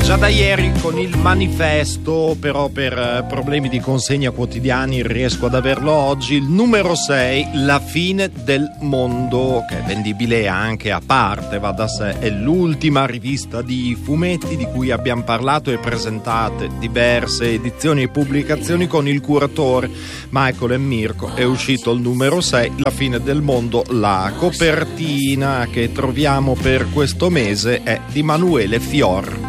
Già da ieri con il manifesto, però per problemi di consegna quotidiani riesco ad averlo oggi, il numero 6, La fine del mondo, che è vendibile anche a parte, va da sé, è l'ultima rivista di fumetti di cui abbiamo parlato e presentate diverse edizioni e pubblicazioni con il curatore Michael e Mirko. È uscito il numero 6, La fine del mondo. La copertina che troviamo per questo mese è di Manuele Fior.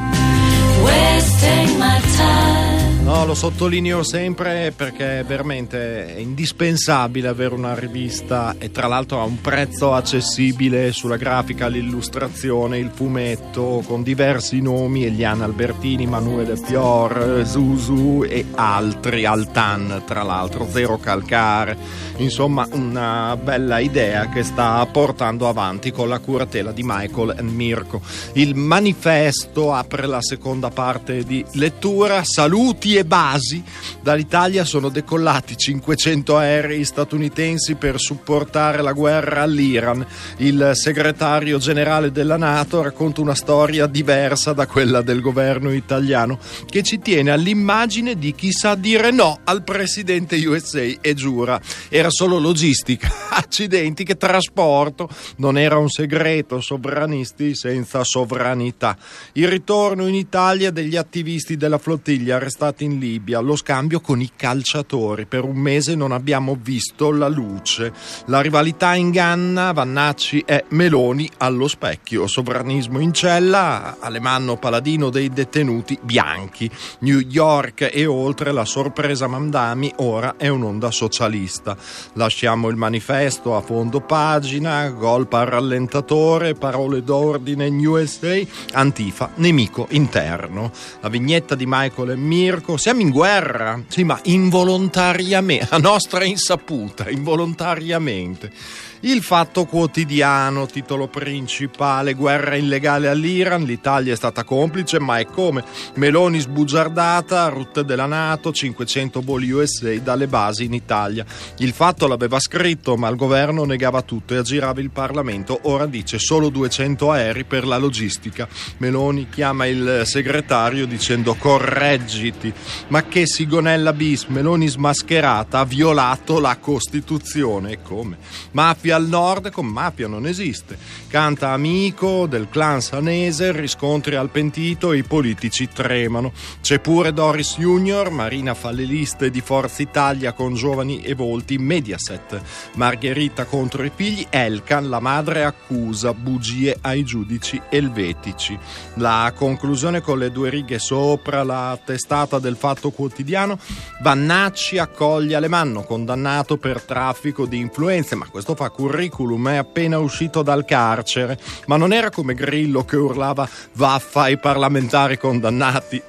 No, lo sottolineo sempre perché veramente è indispensabile avere una rivista e tra l'altro a un prezzo accessibile sulla grafica, l'illustrazione, il fumetto con diversi nomi: Eliana Albertini, Manuele Fior, Zuzu e altri, Altan tra l'altro, Zero Calcare, insomma una bella idea che sta portando avanti con la curatela di Michael e Mirko. Il manifesto apre la seconda parte di lettura. Saluti e basi. Dall'Italia sono decollati 500 aerei statunitensi per supportare la guerra all'Iran. Il segretario generale della NATO racconta una storia diversa da quella del governo italiano, che ci tiene all'immagine di chi sa dire no al presidente USA e giura era solo logistica. Accidenti, che trasporto, non era un segreto, sovranisti senza sovranità. Il ritorno in Italia degli attivisti della flottiglia arrestati in Libia, lo scambio con i calciatori. Per un mese non abbiamo visto la luce. La rivalità inganna, Vannacci e Meloni allo specchio. Sovranismo in cella, Alemanno paladino dei detenuti bianchi. New York e oltre, la sorpresa Mamdani ora è un'onda socialista. Lasciamo il manifesto a fondo pagina, golpe al rallentatore, parole d'ordine in USA, Antifa, nemico interno. La vignetta di Michael e Mirko: siamo in guerra, sì, ma involontariamente, a nostra insaputa, involontariamente. Il Fatto Quotidiano, titolo principale: guerra illegale all'Iran, l'Italia è stata complice, ma è come? Meloni sbugiardata, rotte della NATO, 500 voli USA dalle basi in Italia. Il Fatto l'aveva scritto, ma il governo negava tutto e aggirava il Parlamento. Ora dice solo 200 aerei per la logistica. Meloni chiama il segretario dicendo correggiti. Ma che Sigonella bis, Meloni smascherata, ha violato la Costituzione. E come? Mafia al nord, con mafia non esiste. Canta amico del clan Sanese, riscontri al pentito e i politici tremano. C'è pure Doris Junior, Marina fa le liste di Forza Italia con giovani e volti, Mediaset. Margherita contro i figli, Elkan, la madre accusa, bugie ai giudici elvetici. La conclusione con le due righe sopra la testata del Fatto Quotidiano: Vannacci accoglie Alemanno, condannato per traffico di influenze, ma questo fa curriculum, è appena uscito dal carcere. Ma non era come Grillo che urlava vaffa ai parlamentari condannati.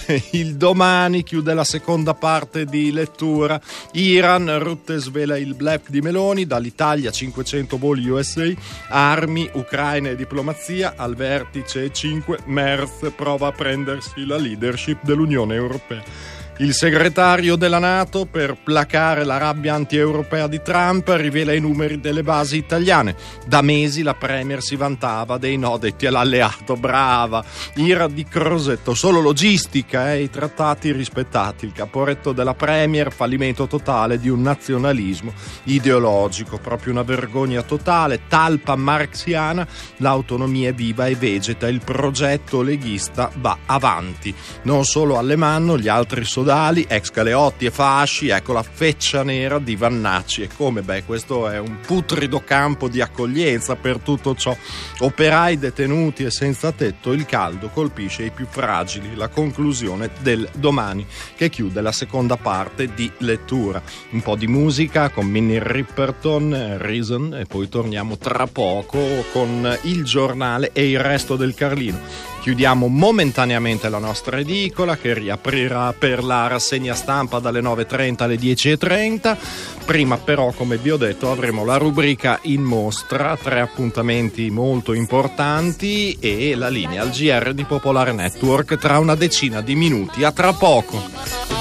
Il Domani chiude la seconda parte di lettura. Iran, Rutte svela il bluff di Meloni, dall'Italia 500 voli USA, armi, Ucraina e diplomazia, al vertice 5, Merz prova a prendersi la leadership dell'Unione Europea. Il segretario della NATO, per placare la rabbia anti-europea di Trump, rivela i numeri delle basi italiane. Da mesi la Premier si vantava dei no detti all'alleato. Brava! Ira di Crosetto, solo logistica e i trattati rispettati. Il caporetto della Premier, fallimento totale di un nazionalismo ideologico. Proprio una vergogna totale, talpa marxiana, l'autonomia è viva e vegeta, il progetto leghista va avanti. Non solo Alemanno, gli altri sodali, ex Galeotti e fasci, ecco la feccia nera di Vannacci. E come? Questo è un putrido campo di accoglienza per tutto ciò. Operai detenuti e senza tetto, il caldo colpisce i più fragili. La conclusione del Domani, che chiude la seconda parte di lettura. Un po' di musica con Minnie Riperton, Reason, e poi torniamo tra poco con il giornale e il resto del Carlino. Chiudiamo momentaneamente la nostra edicola, che riaprirà per la rassegna stampa dalle 9.30 alle 10.30. Prima però, come vi ho detto, avremo la rubrica in mostra, 3 appuntamenti molto importanti e la linea al GR di Popolare Network tra una decina di minuti. A tra poco!